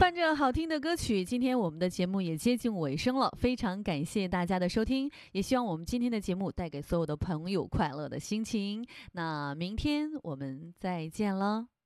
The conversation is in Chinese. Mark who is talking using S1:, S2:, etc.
S1: 伴着好听的歌曲，今天我们的节目也接近尾声了，非常感谢大家的收听，也希望我们今天的节目带给所有的朋友快乐的心情。那明天我们再见了。